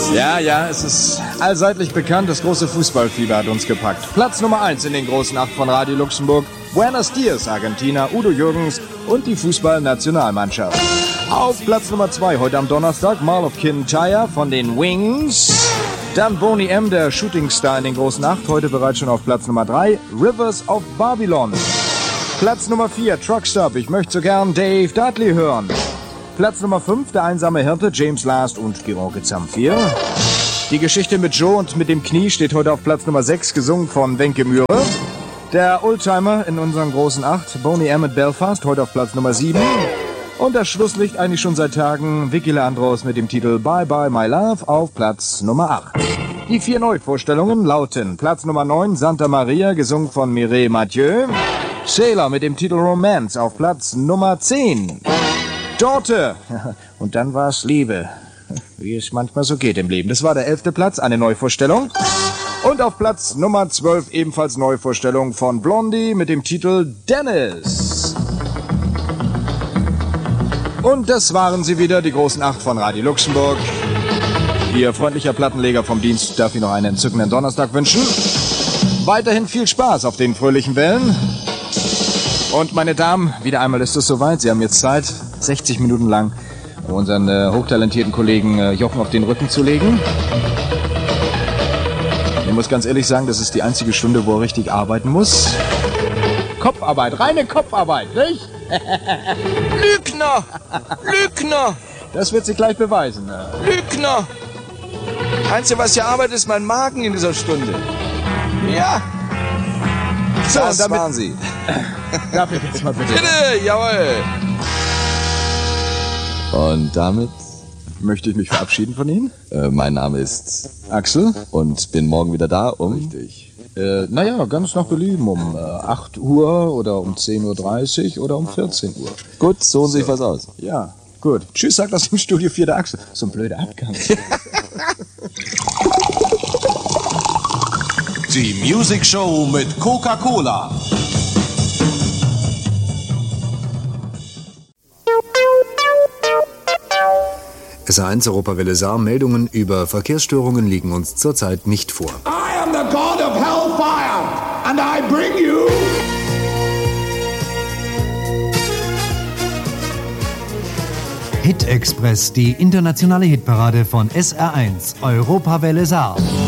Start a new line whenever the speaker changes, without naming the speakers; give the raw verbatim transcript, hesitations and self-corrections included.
Ja, ja, es ist allseitlich bekannt, das große Fußballfieber hat uns gepackt. Platz Nummer eins in den großen acht von Radio Luxemburg. Buenos Dias, Argentina, Udo Jürgens und die Fußballnationalmannschaft. Auf Platz Nummer zwei heute am Donnerstag Mall of Kintyre von den Wings. Dann Boney M., der Shootingstar in den großen acht, heute bereits schon auf Platz Nummer drei. Rivers of Babylon. Platz Nummer vier, Truckstop, ich möchte so gern Dave Dudley hören. Platz Nummer fünf, der einsame Hirte, James Last und Gironke Zamfir. Die Geschichte mit Joe und mit dem Knie steht heute auf Platz Nummer sechs, gesungen von Wenke Mühre. Der Oldtimer in unseren großen acht, Boney M. mit Belfast, heute auf Platz Nummer sieben. Und das Schlusslicht eigentlich schon seit Tagen, Vicky Leandros mit dem Titel Bye Bye My Love auf Platz Nummer acht. Die vier Neuvorstellungen lauten Platz Nummer neun, Santa Maria, gesungen von Mireille Mathieu. Sailor mit dem Titel Romance auf Platz Nummer zehn. Daughter. Und dann war es Liebe. Wie es manchmal so geht im Leben. Das war der elfte Platz, eine Neuvorstellung. Und auf Platz Nummer zwölf ebenfalls Neuvorstellung von Blondie mit dem Titel Dennis. Und das waren sie wieder, die großen acht von Radio Luxemburg. Ihr freundlicher Plattenleger vom Dienst darf Ihnen noch einen entzückenden Donnerstag wünschen. Weiterhin viel Spaß auf den fröhlichen Wellen. Und meine Damen, wieder einmal ist es soweit. Sie haben jetzt Zeit, sechzig Minuten lang, um unseren äh, hochtalentierten Kollegen äh, Jochen auf den Rücken zu legen. Ich muss ganz ehrlich sagen, das ist die einzige Stunde, wo er richtig arbeiten muss. Kopfarbeit, reine Kopfarbeit, nicht?
Lügner! Lügner!
Das wird sich gleich beweisen.
Lügner! Einzige, was hier arbeitet, ist mein Magen in dieser Stunde. Ja!
So,
das
und damit
waren Sie.
Darf ich jetzt mal bitte?
Bitte, jawohl!
Und damit
möchte ich mich verabschieden von Ihnen.
Äh, mein Name ist
Axel
und bin morgen wieder da um...
Richtig. Äh, naja, ganz nach Belieben, um äh, acht Uhr oder um zehn Uhr dreißig oder um vierzehn Uhr.
Gut, suchen Sie sich was aus.
Ja, gut. Tschüss, sagt aus dem Studio vier der Axel. So ein blöder Abgang.
Die Music Show mit Coca-Cola.
S A eins Europawelle Saar, Meldungen über Verkehrsstörungen liegen uns zurzeit nicht vor.
I am the god of hellfire and I bring you...
Hit Express, die internationale Hitparade von S R eins Europawelle Saar.